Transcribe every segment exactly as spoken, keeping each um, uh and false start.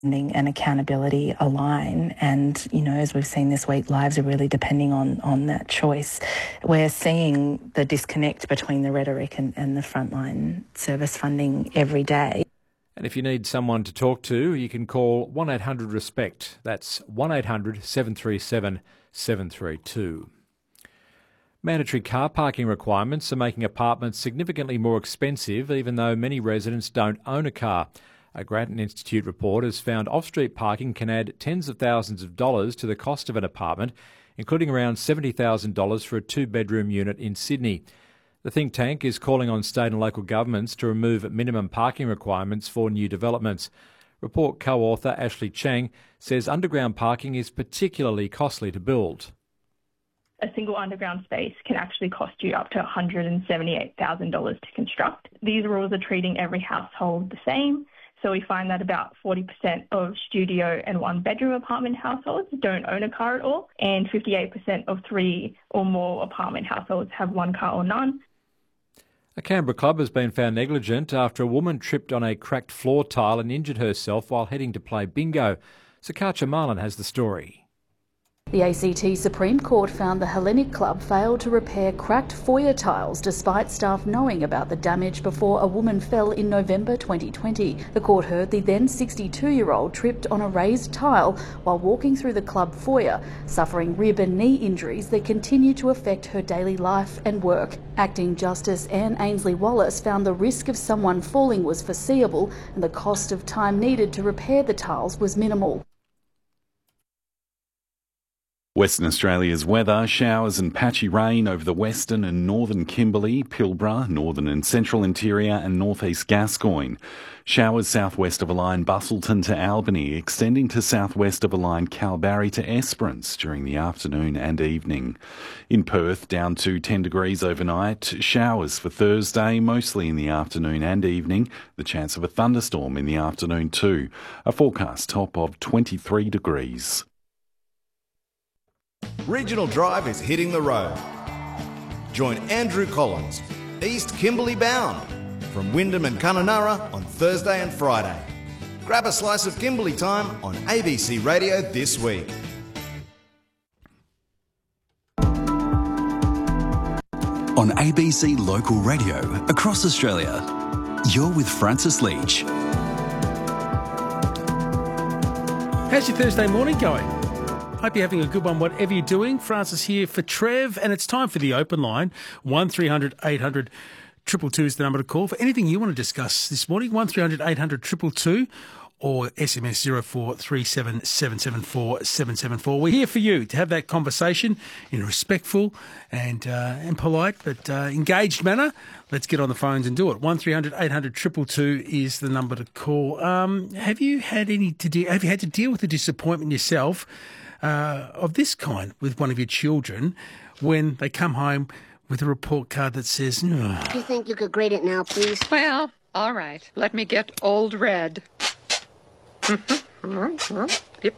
and accountability align. And, you know, as we've seen this week, lives are really depending on, on that choice. We're seeing the disconnect between the rhetoric and, and the frontline service funding every day. And if you need someone to talk to, you can call one eight hundred RESPECT. That's one eight hundred seven three seven seven three two. Mandatory car parking requirements are making apartments significantly more expensive, even though many residents don't own a car. A Grattan Institute report has found off-street parking can add tens of thousands of dollars to the cost of an apartment, including around seventy thousand dollars for a two-bedroom unit in Sydney. The think tank is calling on state and local governments to remove minimum parking requirements for new developments. Report co-author Ashley Chang says underground parking is particularly costly to build. A single underground space can actually cost you up to one hundred seventy-eight thousand dollars to construct. These rules are treating every household the same. So we find that about forty percent of studio and one-bedroom apartment households don't own a car at all, and fifty-eight percent of three or more apartment households have one car or none. A Canberra club has been found negligent after a woman tripped on a cracked floor tile and injured herself while heading to play bingo. Sakacha Marlin has the story. The A C T Supreme Court found the Hellenic Club failed to repair cracked foyer tiles despite staff knowing about the damage before a woman fell in November twenty twenty. The court heard the then sixty-two-year-old tripped on a raised tile while walking through the club foyer, suffering rib and knee injuries that continue to affect her daily life and work. Acting Justice Anne Ainsley-Wallace found the risk of someone falling was foreseeable and the cost of time needed to repair the tiles was minimal. Western Australia's weather: showers and patchy rain over the western and northern Kimberley, Pilbara, northern and central interior and northeast Gascoyne. Showers southwest of a line Busselton to Albany, extending to southwest of a line Kalbarri to Esperance during the afternoon and evening. In Perth, down to ten degrees overnight. Showers for Thursday, mostly in the afternoon and evening. The chance of a thunderstorm in the afternoon too. A forecast top of twenty-three degrees. Regional Drive is hitting the road. Join Andrew Collins, East Kimberley bound, from Wyndham and Kununurra on Thursday and Friday. Grab a slice of Kimberley time on A B C Radio this week. On A B C Local Radio across Australia, you're with Francis Leach. How's your Thursday morning going? Hope you're having a good one, whatever you're doing. Francis here for Trev, and it's time for the open line. one three hundred eight hundred two two two is the number to call for anything you want to discuss this morning. one three hundred eight hundred two two two or S M S zero four three seven seven seven four seven seven four. We're here for you to have that conversation in a respectful and uh, and polite but uh, engaged manner. Let's get on the phones and do it. one three hundred eight hundred two two two is the number to call. Um, have you had any to de- have you had to deal with the disappointment yourself Uh, of this kind with one of your children when they come home with a report card that says, no. Do you think you could grade it now, please? Well, all right. Let me get old red. Yep.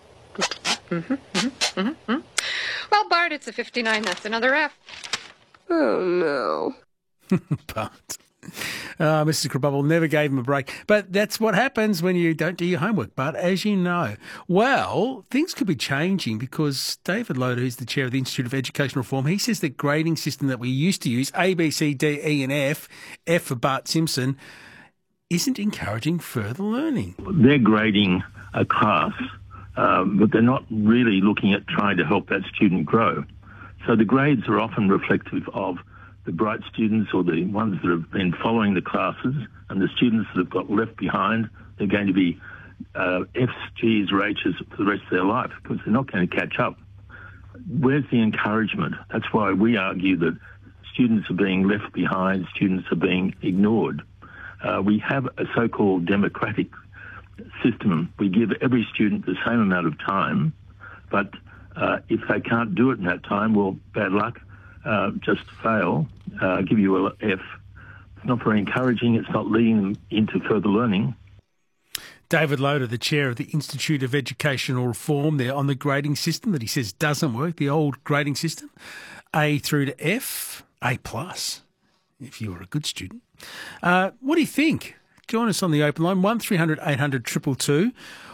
Well, Bart, it's a fifty-nine. That's another F. Oh, no. But uh, Missus Crabubble never gave him a break. But that's what happens when you don't do your homework. But as you know, well, things could be changing because David Loader, who's the chair of the Institute of Education Reform, he says the grading system that we used to use, A, B, C, D, E and F, F for Bart Simpson, isn't encouraging further learning. They're grading a class, um, but they're not really looking at trying to help that student grow. So the grades are often reflective of the bright students or the ones that have been following the classes, and the students that have got left behind, they're going to be uh, F's, G's, or H's for the rest of their life because they're not going to catch up. Where's the encouragement? That's why we argue that students are being left behind, students are being ignored. Uh, we have a so-called democratic system. We give every student the same amount of time, but uh, if they can't do it in that time, well, bad luck. Uh, just fail, uh, give you a F. It's not very encouraging. It's not leading them into further learning. David Loader, the chair of the Institute of Educational Reform, there on the grading system that he says doesn't work, the old grading system, A through to F, A plus, if you were a good student. Uh, what do you think? Join us on the open line, one three hundred eight hundred two two two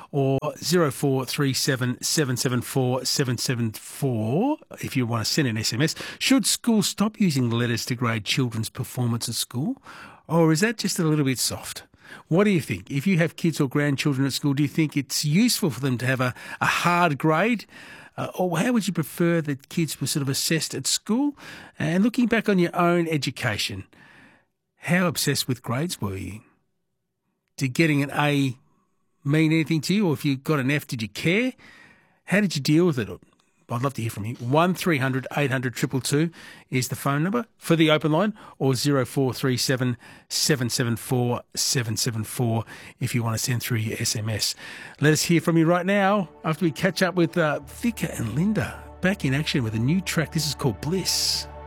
or zero four three seven, seven seven four, seven seven four if you want to send an S M S. Should schools stop using letters to grade children's performance at school, or is that just a little bit soft? What do you think? If you have kids or grandchildren at school, do you think it's useful for them to have a, a hard grade? Uh, or how would you prefer that kids were sort of assessed at school? And looking back on your own education, how obsessed with grades were you? Did getting an A mean anything to you? Or if you got an F, did you care? How did you deal with it? I'd love to hear from you. one three hundred eight hundred two two two is the phone number for the open line, or zero four three seven, seven seven four, seven seven four if you want to send through your S M S. Let us hear from you right now after we catch up with uh, Vika and Linda back in action with a new track. This is called Bliss.